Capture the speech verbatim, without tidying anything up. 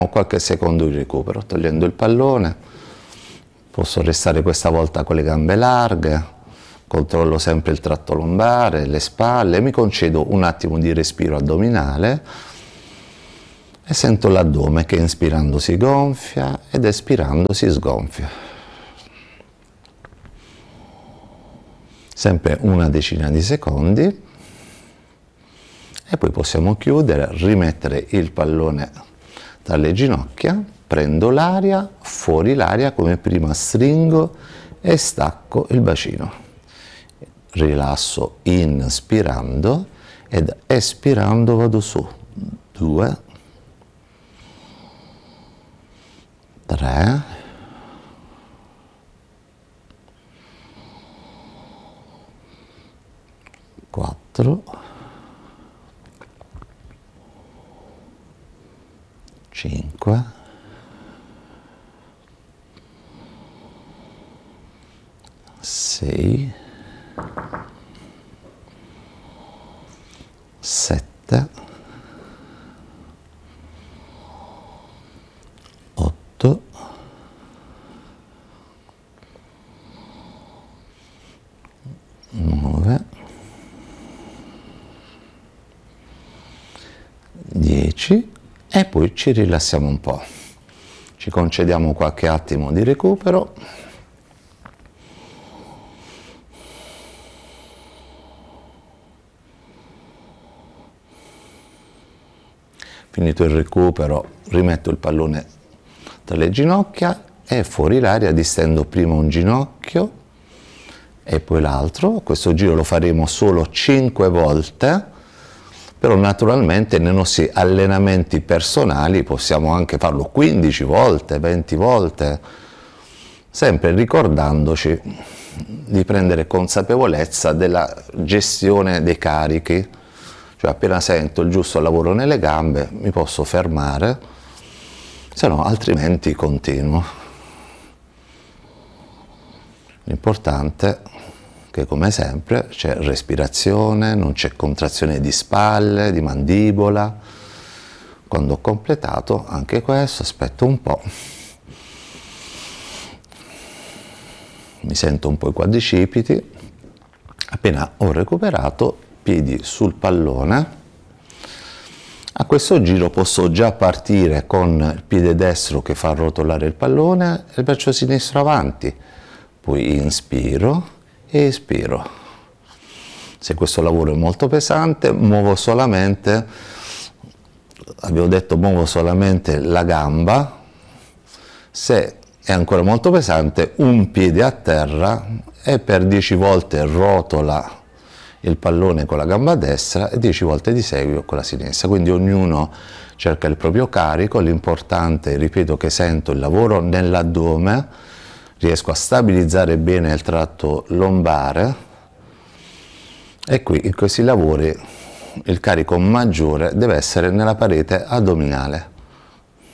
Qualche secondo di recupero, togliendo il pallone, posso restare questa volta con le gambe larghe, controllo sempre il tratto lombare, le spalle, mi concedo un attimo di respiro addominale e sento l'addome che inspirando si gonfia ed espirando si sgonfia. Sempre una decina di secondi e poi possiamo chiudere, rimettere il pallone tra le ginocchia, prendo l'aria, fuori l'aria come prima, stringo e stacco il bacino. Rilasso inspirando ed espirando vado su. Due, tre, quattro, cinque, sei, sette, otto, nove, dieci e poi ci rilassiamo un po', ci concediamo qualche attimo di recupero. Finito il recupero, rimetto il pallone tra le ginocchia e fuori l'aria distendo prima un ginocchio e poi l'altro. Questo giro lo faremo solo cinque volte, però naturalmente nei nostri allenamenti personali possiamo anche farlo quindici volte, venti volte, sempre ricordandoci di prendere consapevolezza della gestione dei carichi. Cioè appena sento il giusto lavoro nelle gambe mi posso fermare, se no altrimenti continuo. L'importante è che come sempre c'è respirazione, non c'è contrazione di spalle, di mandibola. Quando ho completato anche questo aspetto un po', mi sento un po' i quadricipiti, appena ho recuperato piedi sul pallone. A questo giro posso già partire con il piede destro che fa rotolare il pallone e il braccio sinistro avanti, poi inspiro e espiro. Se questo lavoro è molto pesante, muovo solamente, avevo detto muovo solamente la gamba. Se è ancora molto pesante, un piede a terra e per dieci volte rotola il pallone con la gamba destra e dieci volte di seguito con la sinistra. Quindi ognuno cerca il proprio carico. L'importante, ripeto, che sento il lavoro nell'addome, riesco a stabilizzare bene il tratto lombare e qui in questi lavori il carico maggiore deve essere nella parete addominale.